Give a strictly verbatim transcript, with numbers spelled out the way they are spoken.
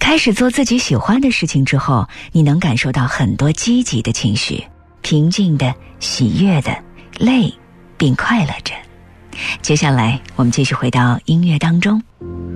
开始做自己喜欢的事情之后，你能感受到很多积极的情绪，平静的、喜悦的、累并快乐着。接下来我们继续回到音乐当中。